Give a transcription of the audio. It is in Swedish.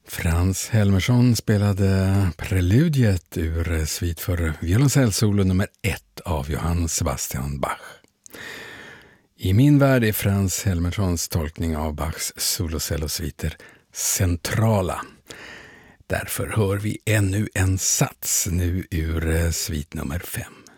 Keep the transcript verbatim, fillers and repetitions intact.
Frans Helmersson spelade preludiet ur svit för violoncellsolo nummer ett av Johann Sebastian Bach. I min värld är Frans Helmerssons tolkning av Bachs solocellosviter centrala. Därför hör vi ännu en sats nu ur svit nummer fem.